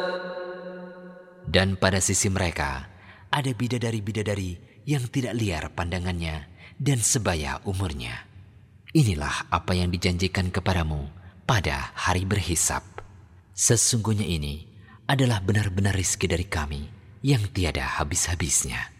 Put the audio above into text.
Dan pada sisi mereka ada bidadari-bidadari yang tidak liar pandangannya dan sebaya umurnya. Inilah apa yang dijanjikan kepadamu pada hari berhisab. Sesungguhnya ini adalah benar-benar rizki dari kami yang tiada habis-habisnya.